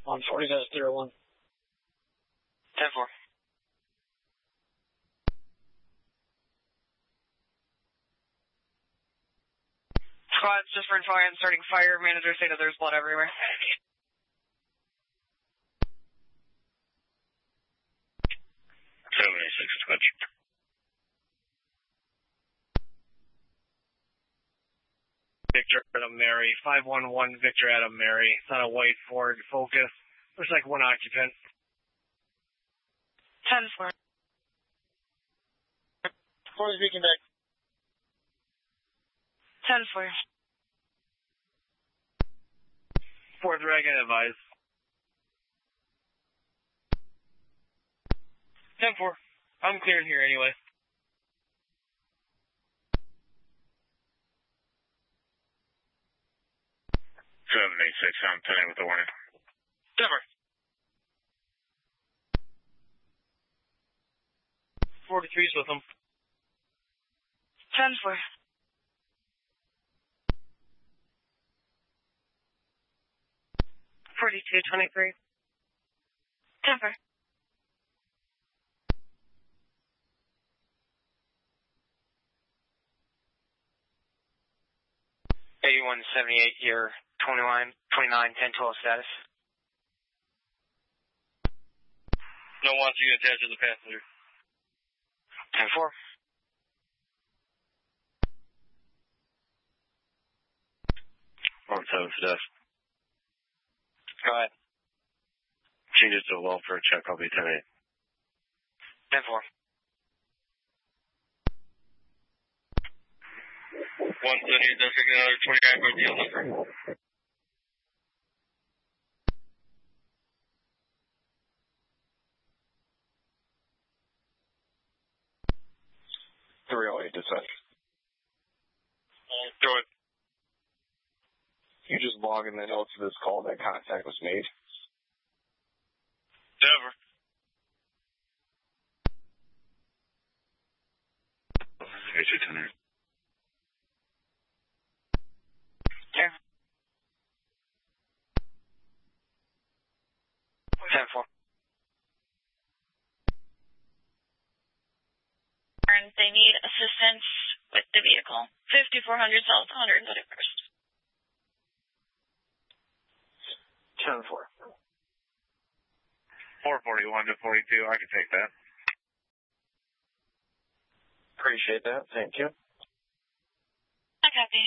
140-01. 10-4. Squads, just for info, I'm starting fire. Manager say that there's blood everywhere. 76, switch. Victor Adam Mary, 511 Victor Adam Mary. It's on a white Ford Focus. Looks like one occupant. 10-4. Ford speaking back. 10-4. Fourth reg and advise. 10-4. I'm cleared here anyway. I'm pending with the warning. Never. 43's with them. 10-4. 42-23. 10-4. A178 here, 29, 10-12 status. No wants you attached to the passenger. 10-4. On 7 for death. Go ahead. Change it to low for a check. I'll be 10-8. 10-4. 178, that's another 29 by deal number. Dispatch. Go ahead. You just log in the notes of this call that contact was made. Never. H210. Yeah. 10-4. They need assistance with the vehicle. 5400 South 131st. 10-4. 441 to 42, I can take that. Appreciate that. Thank you. I copy.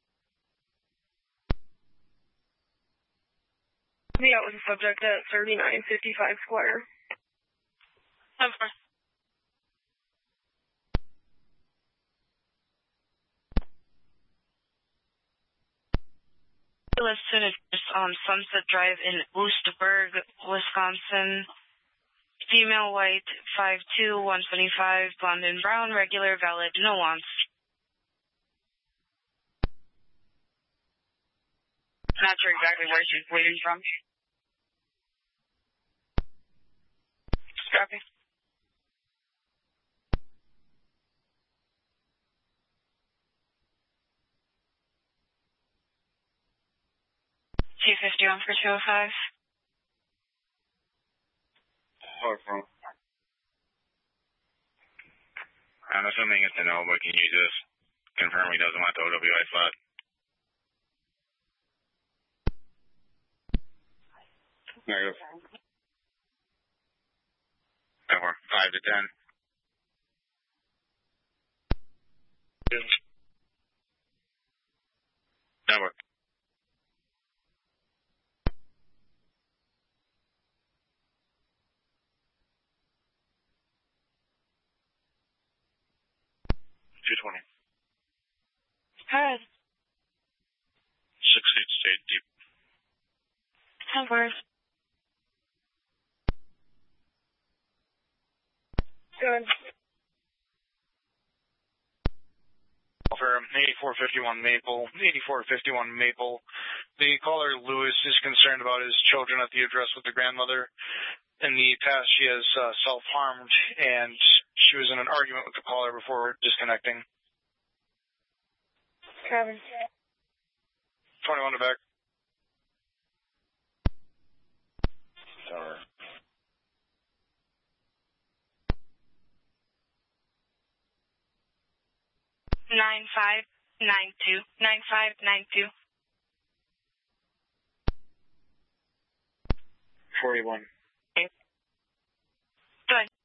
Be out with the subject at 3955 Square. 10-4. Listed on Sunset Drive in Oostburg, Wisconsin. Female, white, 5'2", 125, blonde and brown, regular, valid, no wants. Not sure exactly where she's bleeding from. Copy. T50 on for 205. I'm assuming it's a no, but can you just confirm he doesn't want the OWI slot? Negative. 5 to 10. Never. Good. 6 feet stayed deep. 10-4. Good. For 8451 Maple, 8451 Maple. The caller, Lewis, is concerned about his children at the address with the grandmother. In the past, she has self-harmed, and she was in an argument with the caller before disconnecting. Kevin. 21 to back. 9592. 9592. 41. Go ahead.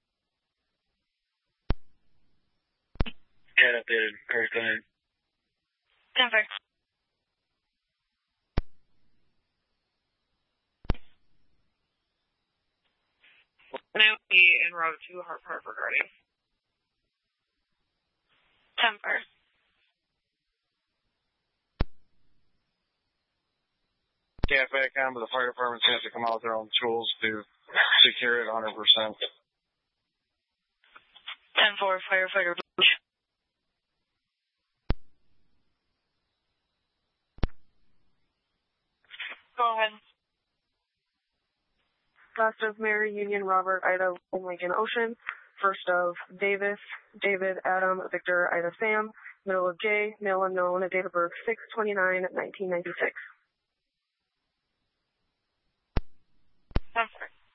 Cat updated. Car's going. 10-4. Now be en route to Hart Park regarding. 10-4. Cat back on, but the fire department's going to have to come out with their own tools to secure it 100%. 10-4, firefighter. Go ahead. Last of Mary, Union, Robert, Ida, Lincoln, Ocean. First of Davis, David, Adam, Victor, Ida, Sam. Middle of J, male unknown, date of birth 6/29/1996. 10-4.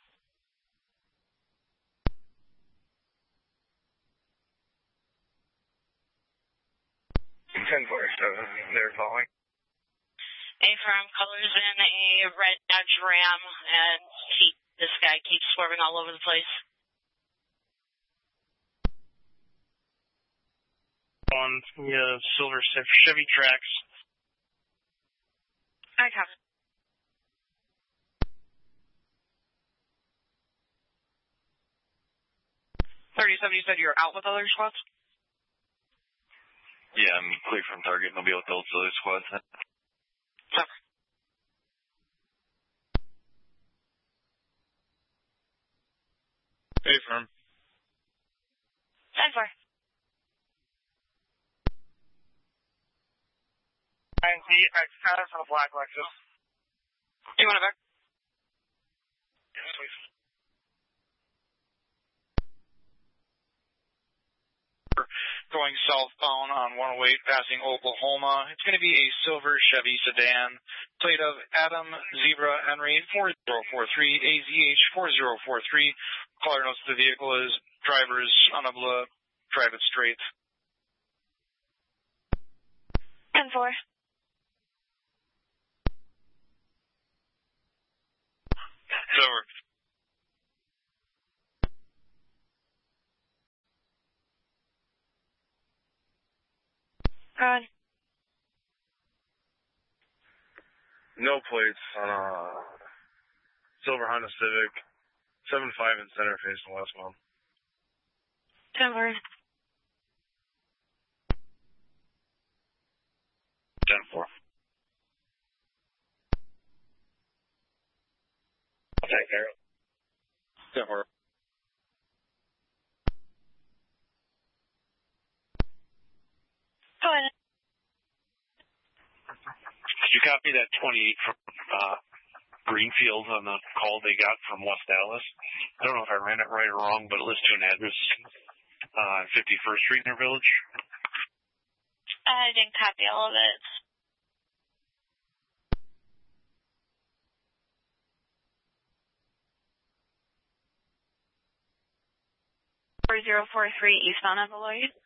They're calling. A-Firm colors in a red Dodge Ram, and this guy keeps swerving all over the place. On silver Chevy Trax. I copy. You said you're out with other squads? Yeah, I'm clear from target and I'll be with the auxiliary squads. Hey, firm. 10-4. 9Z, X-Pattern for the black Lexus. Do you want it back? Yes, please. Going southbound on 108, passing Oklahoma. It's going to be a silver Chevy sedan, plate of Adam Zebra Henry 4043 AZH 4043. Caller notes the vehicle is driver's unable to drive it straight. 10-4. Over. Good. No plates on a silver Honda Civic, 7.5 in center facing westbound. 10-4. 10-4. I'll take care of it. 10-4. Go ahead. Did you copy that 28 from Greenfield on the call they got from West Dallas? I don't know if I ran it right or wrong, but it lists to an address 51st Street in their village. I didn't copy all of it. 4043 eastbound of Lloyd.